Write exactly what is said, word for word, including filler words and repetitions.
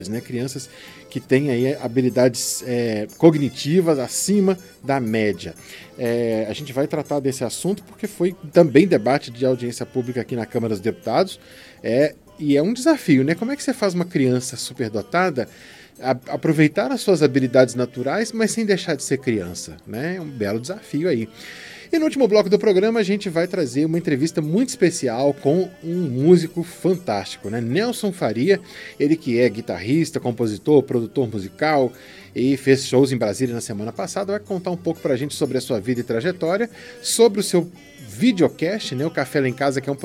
né? Crianças que têm aí habilidades é, cognitivas acima da média. É, a gente vai tratar desse assunto porque foi também debate de audiência pública aqui na Câmara dos Deputados, é, e é um desafio, né? Como é que você faz uma criança superdotada a, aproveitar as suas habilidades naturais, mas sem deixar de ser criança, né? É um belo desafio aí. E no último bloco do programa a gente vai trazer uma entrevista muito especial com um músico fantástico, né? Nelson Faria, ele que é guitarrista, compositor, produtor musical e fez shows em Brasília na semana passada, vai contar um pouco pra gente sobre a sua vida e trajetória, sobre o seu videocast, né? O Café Lá em Casa, que é um